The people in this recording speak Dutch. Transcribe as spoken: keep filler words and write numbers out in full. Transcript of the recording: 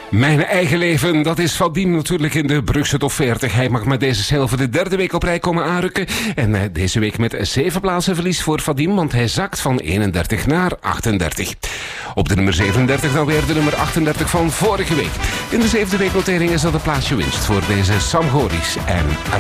Mijn eigen leven, dat is Vadim natuurlijk in de Brugse top veertig. Hij mag met deze single voor de derde week op rij komen aanrukken. En uh, deze week met zeven plaatsen verlies voor Vadim, want hij zakt van eenendertig naar achtendertig. Op de nummer zevenendertig dan weer de nummer achtendertig van vorige week. In de zevende week notering is dat een plaatsje winst voor deze Sam Goris en